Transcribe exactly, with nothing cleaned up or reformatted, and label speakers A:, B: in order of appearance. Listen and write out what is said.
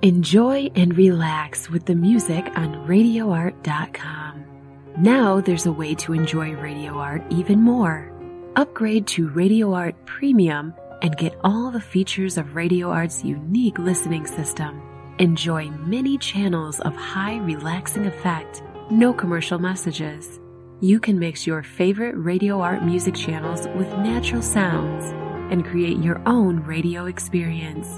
A: Enjoy and relax with the music on radio art dot com. Now there's a way to enjoy Radio Art even more. Upgrade to Radio Art Premium and get all the features of Radio Art's unique listening system. Enjoy many channels of high relaxing effect, no commercial messages. You can mix your favorite Radio Art music channels with natural sounds and create your own radio experience.